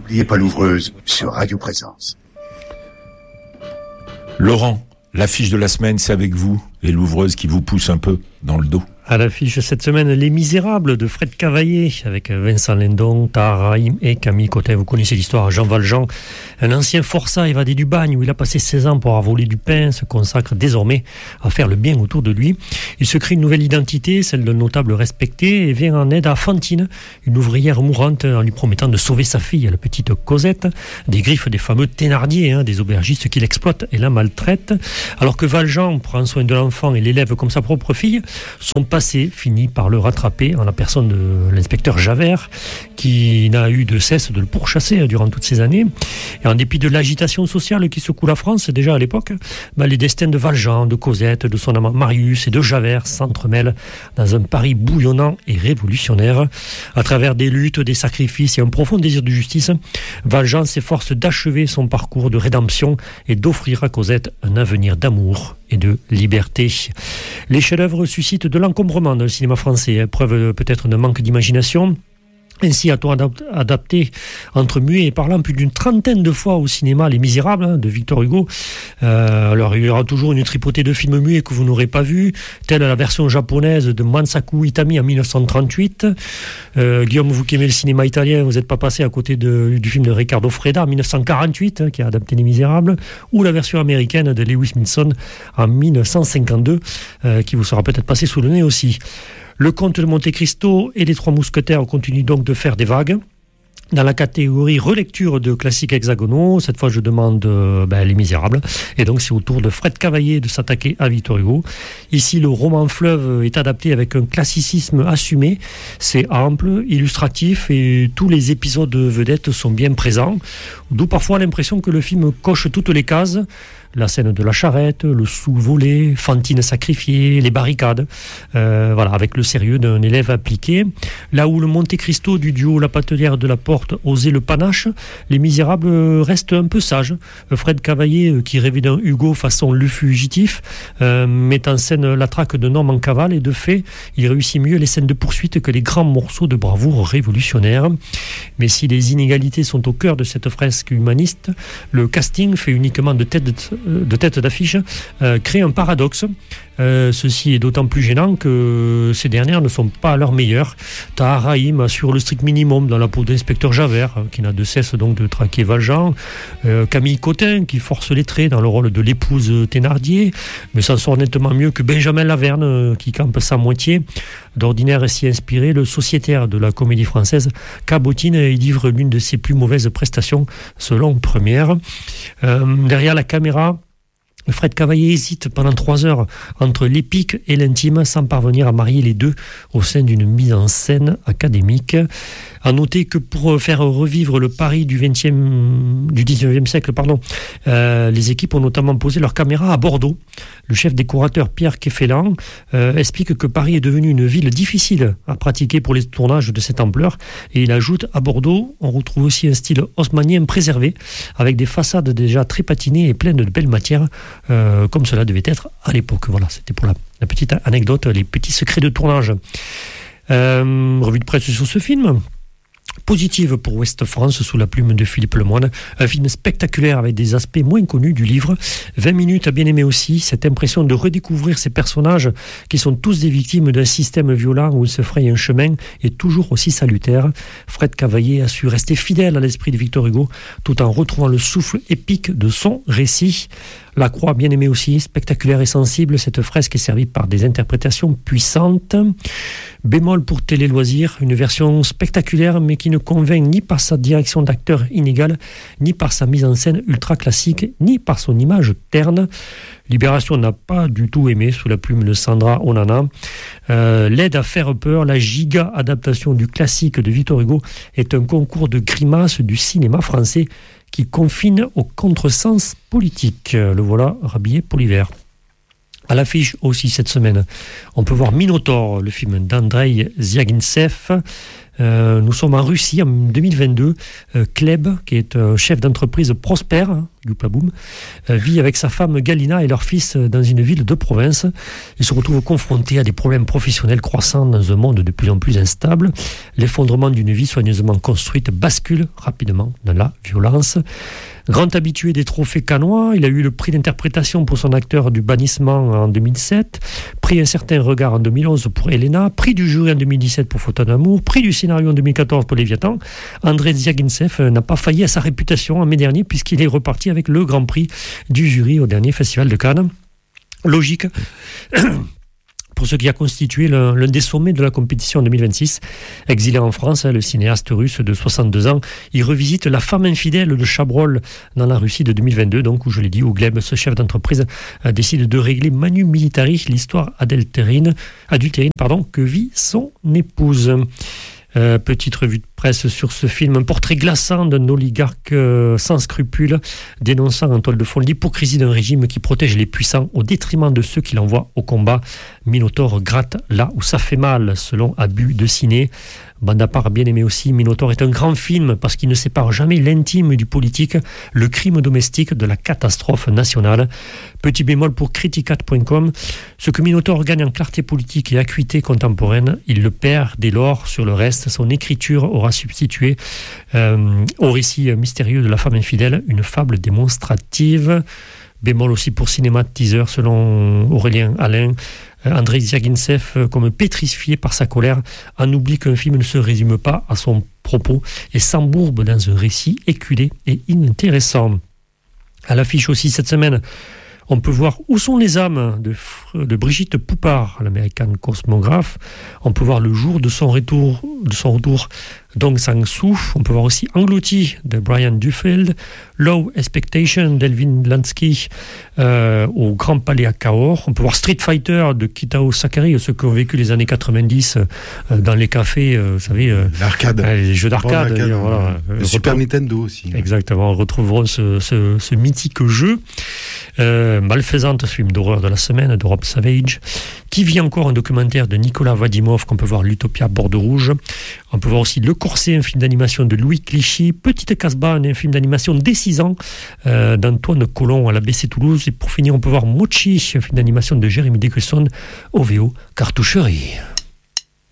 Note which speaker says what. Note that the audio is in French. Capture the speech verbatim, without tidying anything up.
Speaker 1: N'oubliez pas l'ouvreuse sur Radio Présence.
Speaker 2: Laurent, l'affiche de la semaine, c'est avec vous et l'ouvreuse qui vous pousse un peu dans le dos.
Speaker 3: À l'affiche cette semaine, Les Misérables de Fred Cavaillé, avec Vincent Lindon, Tahar Rahim et Camille Cotin. Vous connaissez l'histoire. Jean Valjean, un ancien forçat évadé du bagne où il a passé seize ans pour avoir volé du pain, se consacre désormais à faire le bien autour de lui. Il se crée une nouvelle identité, celle d'un notable respecté, et vient en aide à Fantine, une ouvrière mourante, en lui promettant de sauver sa fille, la petite Cosette, des griffes des fameux Thénardier, hein, des aubergistes qui l'exploitent et la maltraitent. Alors que Valjean prend soin de l'enfant et l'élève comme sa propre fille, son passé finit par le rattraper en la personne de l'inspecteur Javert, qui n'a eu de cesse de le pourchasser durant toutes ces années. Et en dépit de l'agitation sociale qui secoue la France déjà à l'époque, bah, les destins de Valjean, de Cosette, de son amant Marius et de Javert s'entremêlent dans un Paris bouillonnant et révolutionnaire. À travers des luttes, des sacrifices et un profond désir de justice, Valjean s'efforce d'achever son parcours de rédemption et d'offrir à Cosette un avenir d'amour et de liberté. Les chefs-d'œuvre suscitent de l'encombrement dans le cinéma français, preuve peut-être d'un manque d'imagination. Ainsi a-t-on adapté entre muet et parlant plus d'une trentaine de fois au cinéma Les Misérables hein, de Victor Hugo. Euh, alors il y aura toujours une tripotée de films muets que vous n'aurez pas vus, telle la version japonaise de Mansaku Itami en dix-neuf cent trente-huit. Euh, Guillaume, vous qui aimez le cinéma italien, vous n'êtes pas passé à côté de, du film de Riccardo Freda en dix-neuf cent quarante-huit, hein, qui a adapté Les Misérables, ou la version américaine de Lewis Minson en dix-neuf cent cinquante-deux, euh, qui vous sera peut-être passé sous le nez aussi. Le Comte de Monte Cristo et les Trois Mousquetaires continuent donc de faire des vagues. Dans la catégorie relecture de classiques hexagonaux, cette fois je demande euh, ben, Les Misérables. Et donc c'est au tour de Fred Cavaillé de s'attaquer à Victor Hugo. Ici le roman fleuve est adapté avec un classicisme assumé. C'est ample, illustratif et tous les épisodes vedettes sont bien présents. D'où parfois l'impression que le film coche toutes les cases. La scène de la charrette, le sou volé, Fantine sacrifiée, les barricades, euh, voilà, avec le sérieux d'un élève appliqué. Là où le Monte Cristo du duo La Patelière de la Porte osait le panache, Les Misérables restent un peu sages. Fred Cavaillé, qui rêvait d'un Hugo façon Le Fugitif, euh, met en scène la traque d'un homme en cavale et de fait, il réussit mieux les scènes de poursuite que les grands morceaux de bravoure révolutionnaire. Mais si les inégalités sont au cœur de cette fresque humaniste, le casting fait uniquement de tête de de tête d'affiche, euh, crée un paradoxe. Euh, ceci est d'autant plus gênant que ces dernières ne sont pas à leur meilleur. Tahar Rahim assure le strict minimum dans la peau d'inspecteur Javert, hein, qui n'a de cesse donc de traquer Valjean. Euh, Camille Cotin, qui force les traits dans le rôle de l'épouse Thénardier, mais s'en sort nettement mieux que Benjamin Laverne, euh, qui campe sa moitié. D'ordinaire si inspiré, le sociétaire de la comédie française cabotine et livre l'une de ses plus mauvaises prestations, selon Première. Euh, derrière la caméra, Fred Cavaillé hésite pendant trois heures entre l'épique et l'intime sans parvenir à marier les deux au sein d'une mise en scène académique. À noter que pour faire revivre le Paris du vingtième, du dix-neuvième siècle, pardon, euh, les équipes ont notamment posé leurs caméras à Bordeaux. Le chef décorateur Pierre Kéfélan euh, explique que Paris est devenu une ville difficile à pratiquer pour les tournages de cette ampleur. Et il ajoute, à Bordeaux, on retrouve aussi un style haussmannien préservé, avec des façades déjà très patinées et pleines de belles matières, euh, comme cela devait être à l'époque. Voilà, c'était pour la, la petite anecdote, les petits secrets de tournage. Euh, revue de presse sur ce film. Positive pour Ouest France sous la plume de Philippe Lemoine, un film spectaculaire avec des aspects moins connus du livre. vingt minutes a bien aimé aussi, cette impression de redécouvrir ces personnages qui sont tous des victimes d'un système violent où ils se frayent un chemin est toujours aussi salutaire. Fred Cavaillé a su rester fidèle à l'esprit de Victor Hugo tout en retrouvant le souffle épique de son récit. La Croix, bien aimée aussi, spectaculaire et sensible, cette fresque est servie par des interprétations puissantes. Bémol pour Télé Loisirs, une version spectaculaire mais qui ne convainc ni par sa direction d'acteur inégale, ni par sa mise en scène ultra classique, ni par son image terne. Libération n'a pas du tout aimé sous la plume de Sandra Onana. Euh, l'aide à faire peur, la giga adaptation du classique de Victor Hugo est un concours de grimaces du cinéma français qui confine au contresens politique. Le voilà rhabillé pour l'hiver. À l'affiche aussi cette semaine, on peut voir Minotaur, le film d'Andrei Zvyagintsev. Euh, nous sommes en Russie en deux mille vingt-deux. Euh, Kleb, qui est un chef d'entreprise prospère, Youpa Boom, euh, vit avec sa femme Galina et leur fils dans une ville de province. Il se retrouve confronté à des problèmes professionnels croissants dans un monde de plus en plus instable. L'effondrement d'une vie soigneusement construite bascule rapidement dans la violence. Grand habitué des trophées cannois, il a eu le prix d'interprétation pour son acteur du bannissement en deux mille sept, prix Un certain regard en deux mille onze pour Elena, prix du jury en deux mille dix-sept pour Faute d'amour, prix du scénario en deux mille quatorze pour Léviathan. Andrei Zvyagintsev n'a pas failli à sa réputation en mai dernier puisqu'il est reparti avec le grand prix du jury au dernier festival de Cannes. Logique pour ce qui a constitué l'un des sommets de la compétition en deux mille vingt-six. Exilé en France, le cinéaste russe de soixante-deux ans, il revisite La femme infidèle de Chabrol dans la Russie de deux mille vingt-deux, donc où je l'ai dit, où Gleb, ce chef d'entreprise, décide de régler manu militari l'histoire adultérine, adultérine pardon, que vit son épouse. Euh, petite revue de presse sur ce film, un portrait glaçant d'un oligarque euh, sans scrupules, dénonçant en toile de fond l'hypocrisie d'un régime qui protège les puissants au détriment de ceux qui l'envoient au combat. Minotaur gratte là où ça fait mal, selon Abus de Ciné. Bande à part bien aimé aussi, Minotaur est un grand film parce qu'il ne sépare jamais l'intime du politique, le crime domestique de la catastrophe nationale. Petit bémol pour criticat point com, ce que Minotaur gagne en clarté politique et acuité contemporaine, il le perd dès lors sur le reste. Son écriture aura substitué euh, au récit mystérieux de La femme infidèle une fable démonstrative. Bémol aussi pour Cinéma Teaser, selon Aurélien Alain. Andrei Zvyagintsev, comme pétrifié par sa colère, en oublie qu'un film ne se résume pas à son propos et s'embourbe dans un récit éculé et inintéressant. À l'affiche aussi cette semaine, on peut voir Où sont les âmes de, de Brigitte Poupard, l'américaine cosmographe. On peut voir Le jour de son retour, de son retour Dong Sang-soo. On peut voir aussi Englouti de Brian Duffield, Low Expectation d'Elvin Lansky euh, au Grand Palais à Cahors. On peut voir Street Fighter de Kitao Sakari, ceux qui ont vécu les années quatre-vingt-dix euh, dans les cafés, euh, vous savez, euh,
Speaker 4: l'arcade,
Speaker 3: euh, les jeux d'arcade,
Speaker 4: l'arcade,
Speaker 3: euh, voilà,
Speaker 4: le Super retrouve... Nintendo aussi.
Speaker 3: Exactement, on retrouveront ce, ce, ce mythique jeu. Euh, Malfaisante, film d'horreur de la semaine de Rob Savage. Qui vit encore, un documentaire de Nicolas Vadimov qu'on peut voir l'Utopia Borde Rouge. On peut voir aussi Le Corset, un film d'animation de Louis Clichy. Petite Casbah, un film d'animation dès six ans euh, d'Antoine Colomb à la B C Toulouse. Et pour finir, on peut voir Mochi, un film d'animation de Jérémy Dickerson, O V O Cartoucherie.